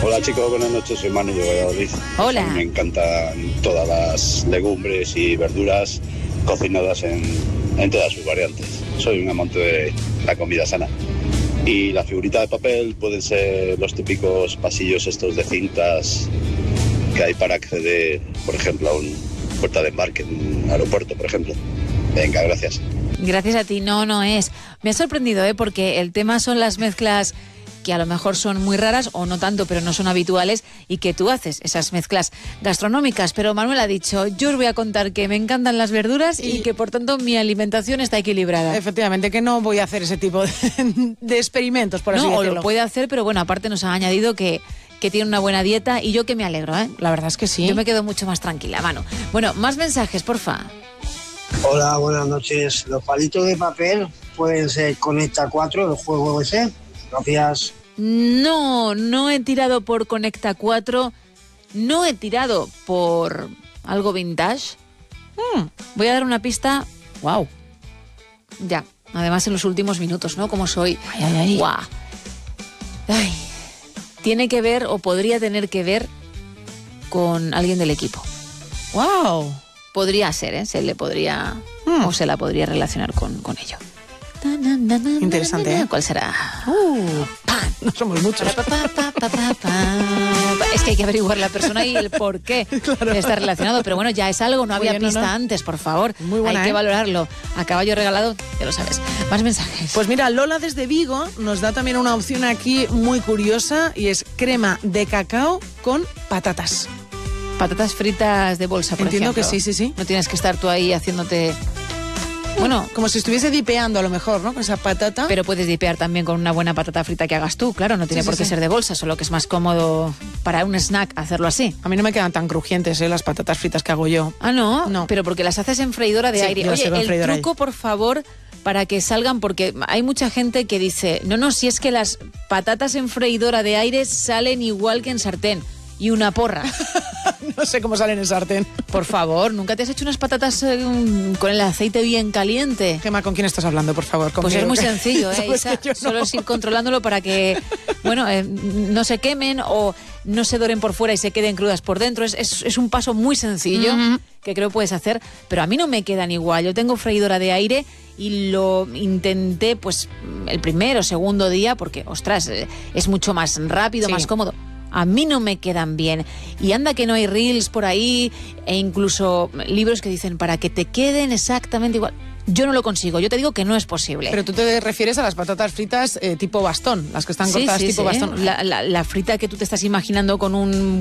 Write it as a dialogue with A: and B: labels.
A: Hola chicos, buenas noches, soy Manu de Valladolid.
B: Hola.
A: Me encantan todas las legumbres y verduras cocinadas en todas sus variantes. Soy un amante de la comida sana. Y la figurita de papel pueden ser los típicos pasillos estos de cintas que hay para acceder, por ejemplo, a una puerta de embarque en un aeropuerto, por ejemplo. Venga, gracias.
B: Gracias a ti. No es. Me ha sorprendido, porque el tema son las mezclas que a lo mejor son muy raras o no tanto, pero no son habituales, y que tú haces esas mezclas gastronómicas. Pero Manuel ha dicho, yo os voy a contar que me encantan las verduras y que por tanto mi alimentación está equilibrada.
C: Efectivamente, que no voy a hacer ese tipo de experimentos, por así decirlo.
B: No, o lo puede hacer, pero bueno, aparte nos ha añadido que tiene una buena dieta, y yo que me alegro, ¿eh?
C: La verdad es que sí.
B: Yo me quedo mucho más tranquila, Manu. Bueno, más mensajes, porfa.
D: Hola, buenas noches. Los palitos de papel pueden ser Conecta 4, el juego ese. Gracias.
B: No he tirado por Conecta 4, no he tirado por algo vintage. Voy a dar una pista.
C: Wow.
B: Ya, además en los últimos minutos, ¿no? Como soy.
C: Ay.
B: Guau. Ay. Tiene que ver, o podría tener que ver, con alguien del equipo.
C: Wow.
B: Podría ser, ¿eh? Se le podría o se la podría relacionar con ello.
C: Interesante, ¿eh?
B: ¿Cuál será?
C: No somos muchos.
B: Es que hay que averiguar la persona y el por qué está relacionado. Pero bueno, ya es algo, no había pista antes, por favor.
C: Muy buena,
B: hay que valorarlo. A caballo regalado, ya lo sabes. Más mensajes.
C: Pues mira, Lola desde Vigo nos da también una opción aquí muy curiosa, y es crema de cacao con patatas.
B: Patatas fritas de bolsa, por
C: Entiendo
B: ejemplo.
C: que sí.
B: No tienes que estar tú ahí haciéndote... Bueno,
C: como si estuviese dipeando a lo mejor, ¿no? Con esa patata.
B: Pero puedes dipear también con una buena patata frita que hagas tú, claro, no tiene por qué ser de bolsa, solo que es más cómodo para un snack hacerlo así.
C: A mí no me quedan tan crujientes, las patatas fritas que hago yo.
B: Ah, ¿no?
C: No.
B: Pero porque las haces en freidora de aire. Oye, el truco, por favor, para que salgan, porque hay mucha gente que dice, no, si es que las patatas en freidora de aire salen igual que en sartén. Y una porra.
C: No sé cómo salen en sartén.
B: Por favor, ¿nunca te has hecho unas patatas con el aceite bien caliente?
C: Gemma, ¿con quién estás hablando, por favor?
B: Pues es muy sencillo, Isa.
C: No.
B: Solo es ir controlándolo para que, no se quemen o no se doren por fuera y se queden crudas por dentro. Es un paso muy sencillo que creo puedes hacer, pero a mí no me quedan igual. Yo tengo freidora de aire y lo intenté pues el primer o segundo día porque, ostras, es mucho más rápido, más cómodo. A mí no me quedan bien. Y anda que no hay reels por ahí e incluso libros que dicen para que te queden exactamente igual. Yo no lo consigo, yo te digo que no es posible.
C: Pero tú te refieres a las patatas fritas tipo bastón, las que están cortadas tipo bastón.
B: La frita que tú te estás imaginando con un